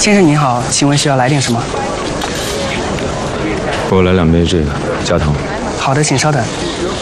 先生您好，请问需要来点什么？ 给我来2杯这个加糖。 好的，请稍等。